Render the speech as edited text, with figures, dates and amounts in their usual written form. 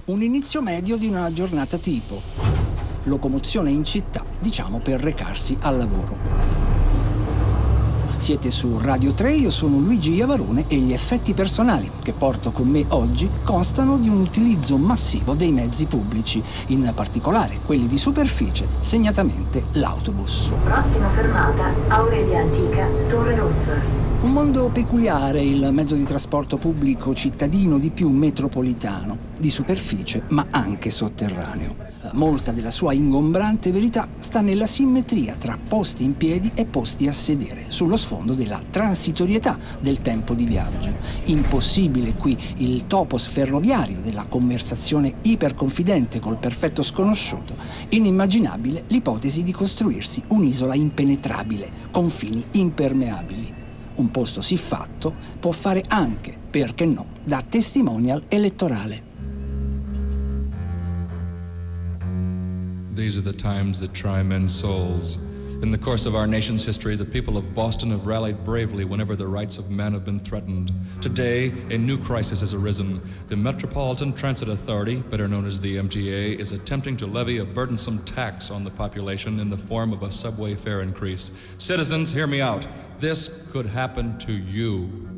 Un inizio medio di una giornata tipo. Locomozione in città, diciamo per recarsi al lavoro. Siete su Radio 3, io sono Luigi Iavarone e gli effetti personali che porto con me oggi constano di un utilizzo massivo dei mezzi pubblici, in particolare quelli di superficie, segnatamente l'autobus. Prossima fermata, Aurelia Antica, Torre Rossa. Un mondo peculiare il mezzo di trasporto pubblico cittadino di più metropolitano, di superficie ma anche sotterraneo. Molta della sua ingombrante verità sta nella simmetria tra posti in piedi e posti a sedere, sullo sfondo della transitorietà del tempo di viaggio. Impossibile qui il topos ferroviario della conversazione iperconfidente col perfetto sconosciuto. Inimmaginabile l'ipotesi di costruirsi un'isola impenetrabile, confini impermeabili. Un posto siffatto può fare anche, perché no, da testimonial elettorale. These are the times that try men's souls. In the course of our nation's history, the people of Boston have rallied bravely whenever the rights of men have been threatened. Today, a new crisis has arisen. The Metropolitan Transit Authority, better known as the MTA, is attempting to levy a burdensome tax on the population in the form of a subway fare increase. Citizens, hear me out. This could happen to you.